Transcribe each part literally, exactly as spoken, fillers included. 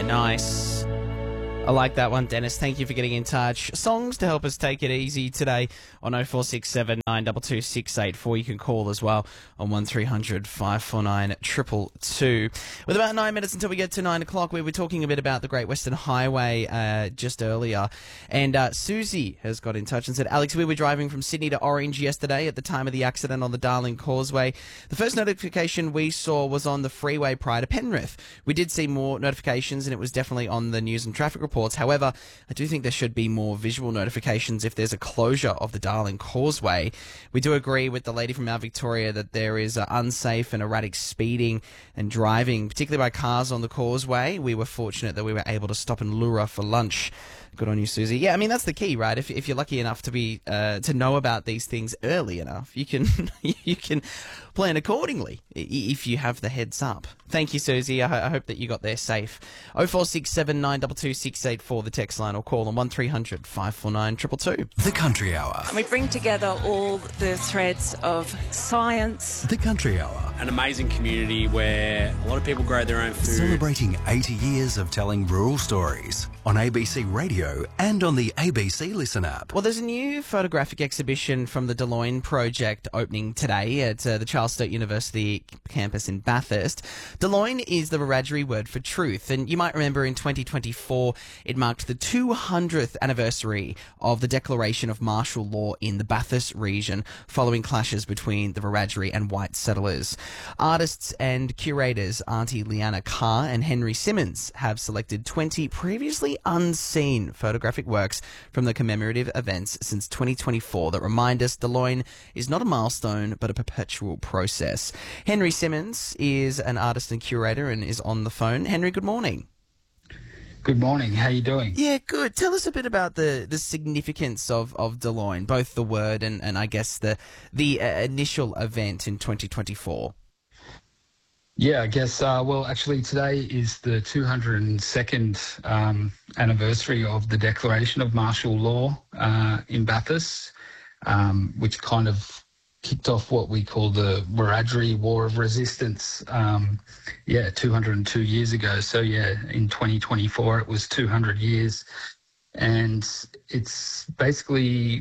Nice. I like that one, Dennis. Thank you for getting in touch. Songs to help us take it easy today on oh four six seven, nine two two, six eight four. You can call as well on one three hundred, five four nine, two two two. With about nine minutes until we get to nine o'clock, we were talking a bit about the Great Western Highway uh, just earlier. And uh, Susie has got in touch and said, Alex, we were driving from Sydney to Orange yesterday at the time of the accident on the Darling Causeway. The first notification we saw was on the freeway prior to Penrith. We did see more notifications, and it was definitely on the news and traffic reports. However, I do think there should be more visual notifications if there's a closure of the Darling Causeway. We do agree with the lady from Mount Victoria that there is uh, unsafe and erratic speeding and driving, particularly by cars on the causeway. We were fortunate that we were able to stop in Lura for lunch. Good on you, Susie. Yeah, I mean, that's the key, right? If if you're lucky enough to be uh, to know about these things early enough, you can you can plan accordingly if you have the heads up. Thank you, Susie. I, I hope that you got there safe. oh four six seven, nine two two, six eight four, the text line, or call on one three hundred, five four nine, two two two. The Country Hour. We bring together all the threads of science. The Country Hour. An amazing community where a lot of people grow their own food. Celebrating eighty years of telling rural stories on A B C Radio and on the A B C Listen app. Well, there's a new photographic exhibition from the Deloigne Project opening today at uh, the Charles Sturt University campus in Bathurst. Deloigne is the Wiradjuri word for truth, and you might remember in twenty twenty-four it marked the two hundredth anniversary of the declaration of martial law in the Bathurst region following clashes between the Wiradjuri and white settlers. Artists and curators Auntie Leanna Carr and Henry Simmons have selected twenty previously unseen photographic works from the commemorative events since twenty twenty-four that remind us Deloigne is not a milestone but a perpetual process. Henry Simmons is an artist and curator and is on the phone. Henry, good morning. Good morning. How are you doing? Yeah, good. Tell us a bit about the, the significance of, of Deloigne, both the word and, and I guess the the uh, initial event in twenty twenty-four. Yeah, I guess, uh, well, actually today is the two hundred second um, anniversary of the declaration of martial law uh, in Bathurst, um, which kind of kicked off what we call the Wiradjuri War of Resistance, um, yeah, two hundred two years ago. So, yeah, in twenty twenty-four it was two hundred years. And it's basically,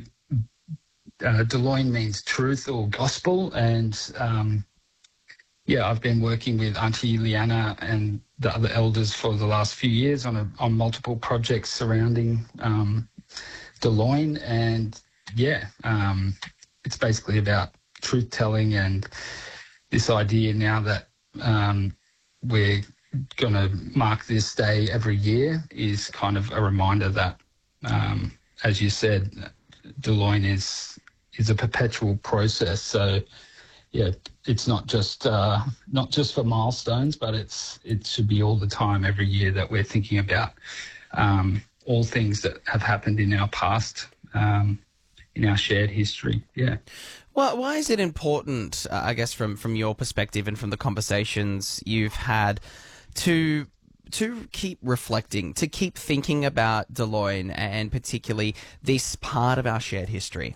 uh, Deloigne means truth or gospel, and um, yeah, I've been working with Auntie Leanna and the other elders for the last few years on a, on multiple projects surrounding um, Deloigne, and yeah, um, it's basically about truth telling and this idea now that um, we're going to mark this day every year is kind of a reminder that, um, as you said, Deloigne is is a perpetual process. So yeah, it's not just uh, not just for milestones, but it's it should be all the time, every year, that we're thinking about um, all things that have happened in our past, um, in our shared history. Yeah. Well, why is it important, uh, I guess, from, from your perspective and from the conversations you've had, to to keep reflecting, to keep thinking about Deloigne and particularly this part of our shared history?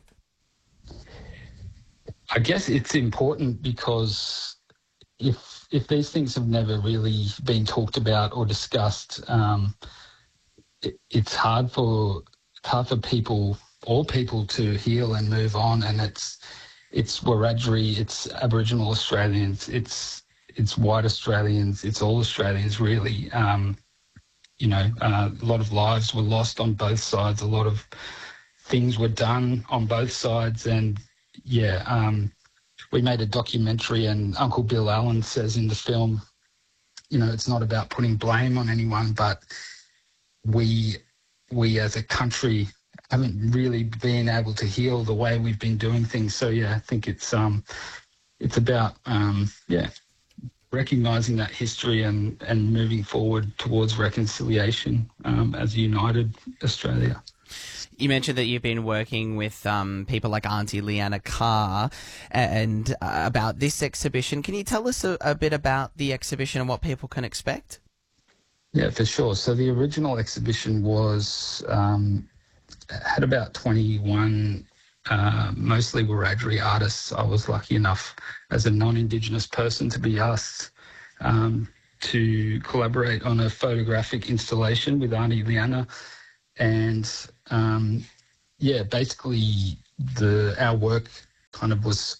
I guess it's important because if if these things have never really been talked about or discussed, um, it, it's hard for hard for people, all people, to heal and move on. And it's it's Wiradjuri, it's Aboriginal Australians, it's it's white Australians, it's all Australians really. Um, you know, uh, a lot of lives were lost on both sides. A lot of things were done on both sides, and yeah, um, we made a documentary, and Uncle Bill Allen says in the film, you know, it's not about putting blame on anyone, but we we as a country haven't really been able to heal the way we've been doing things. So yeah, I think it's um it's about um yeah recognising that history and and moving forward towards reconciliation um, as a united Australia. You mentioned that you've been working with um, people like Auntie Leanna Carr and uh, about this exhibition. Can you tell us a, a bit about the exhibition and what people can expect? Yeah, for sure. So the original exhibition was um, had about twenty-one, uh, mostly Wiradjuri artists. I was lucky enough as a non-Indigenous person to be asked um, to collaborate on a photographic installation with Auntie Leanna. And um, yeah, basically the our work kind of was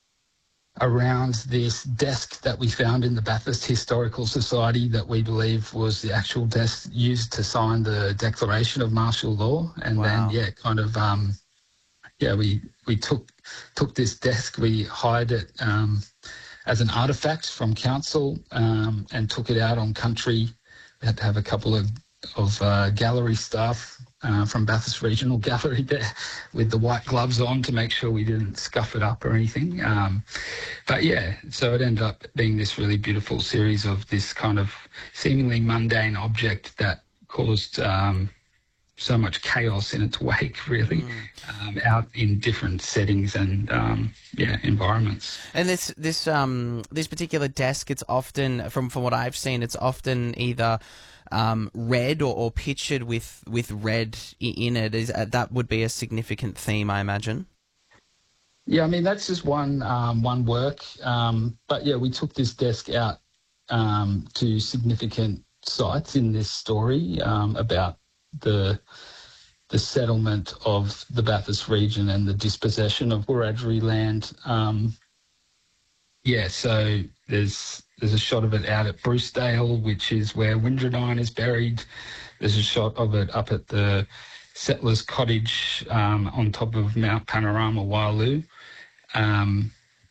around this desk that we found in the Bathurst Historical Society that we believe was the actual desk used to sign the Declaration of Martial Law. And Wow. then, yeah, kind of, um, yeah, we, we took took this desk, we hired it um, as an artefact from council um, and took it out on country. We had to have a couple of, of uh, gallery staff Uh, from Bathurst Regional Gallery there with the white gloves on to make sure we didn't scuff it up or anything. Um, but yeah, so it ended up being this really beautiful series of this kind of seemingly mundane object that caused um, so much chaos in its wake, really, mm. um, out in different settings and um, yeah, environments. And this this um this particular desk, it's often, from from what I've seen, it's often either Um, red or, or pictured with with red in it. Is uh, that would be a significant theme, I imagine? Yeah, I mean that's just one um, one work, um, but yeah, we took this desk out um, to significant sites in this story um, about the the settlement of the Bathurst region and the dispossession of Wiradjuri land. Um, yeah, so there's There's a shot of it out at Brucedale, which is where Windradine is buried. There's a shot of it up at the Settlers Cottage um, on top of Mount Panorama, Waialoo. Um,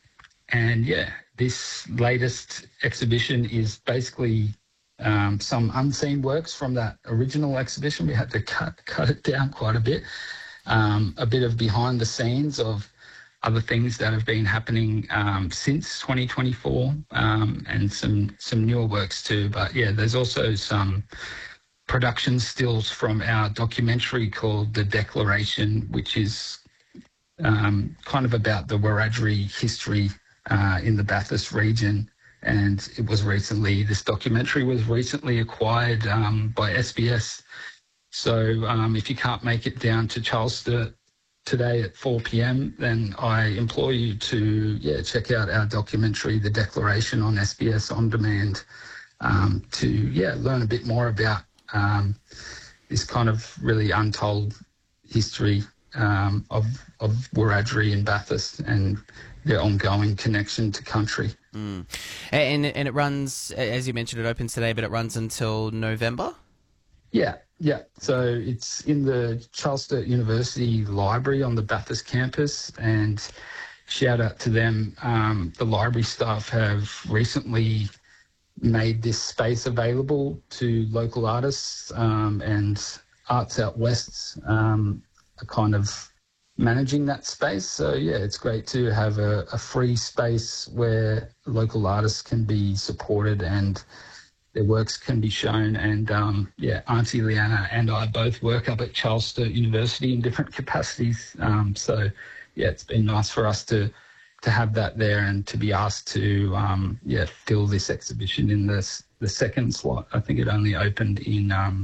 and yeah, this latest exhibition is basically um, some unseen works from that original exhibition. We had to cut cut it down quite a bit. Um, a bit of behind the scenes of other things that have been happening um, since twenty twenty-four um, and some some newer works too. But yeah, there's also some production stills from our documentary called The Declaration, which is um, kind of about the Wiradjuri history uh, in the Bathurst region. And it was recently, this documentary was recently acquired um, by S B S. So um, if you can't make it down to Charles Sturt today at four p.m, then I implore you to yeah check out our documentary, The Declaration, on S B S On Demand, um, to yeah learn a bit more about um, this kind of really untold history um, of of Wiradjuri and Bathurst and their ongoing connection to country. Mm. And and it runs, as you mentioned, it opens today, but it runs until November. Yeah, yeah. So it's in the Charles Sturt University Library on the Bathurst campus, and shout out to them. Um, the library staff have recently made this space available to local artists, um, and Arts Out West um, are kind of managing that space. So yeah, it's great to have a, a free space where local artists can be supported and their works can be shown. And um, yeah, Auntie Leanna and I both work up at Charles Sturt University in different capacities. Um, so yeah, it's been nice for us to to have that there and to be asked to um, yeah fill this exhibition in the the second slot. I think it only opened in um,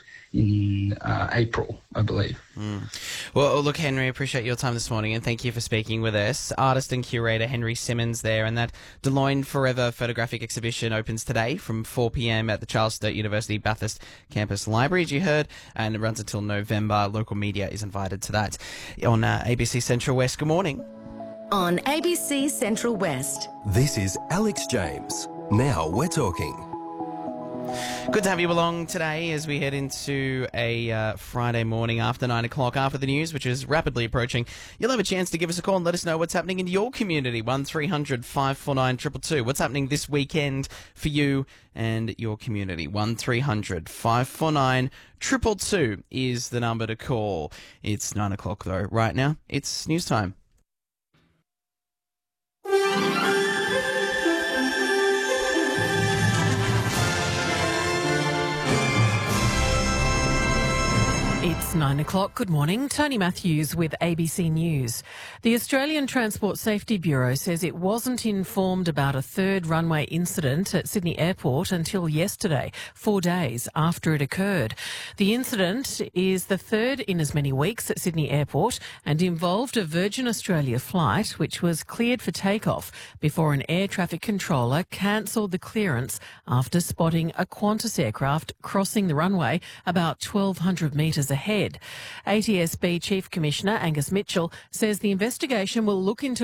in uh, April, I believe. Mm. Well, look, Henry, appreciate your time this morning and thank you for speaking with us. Artist and curator Henry Simmons there, and that DeLoyne Forever photographic exhibition opens today from four p.m. at the Charles Sturt University Bathurst Campus Library, as you heard, and it runs until November. Local media is invited to that. On uh, A B C Central West, good morning. On A B C Central West. This is Alex James. Now we're talking. Good to have you along today as we head into a uh, Friday morning after nine o'clock, after the news, which is rapidly approaching. You'll have a chance to give us a call and let us know what's happening in your community. one three hundred five four nine two two two. What's happening this weekend for you and your community? one three hundred five four nine two two two is the number to call. It's nine o'clock though. Right now, it's news time. It's It's nine o'clock. Good morning. Tony Matthews with A B C News. The Australian Transport Safety Bureau says it wasn't informed about a third runway incident at Sydney Airport until yesterday, four days after it occurred. The incident is the third in as many weeks at Sydney Airport and involved a Virgin Australia flight which was cleared for takeoff before an air traffic controller cancelled the clearance after spotting a Qantas aircraft crossing the runway about twelve hundred metres ahead. A T S B Chief Commissioner Angus Mitchell says the investigation will look into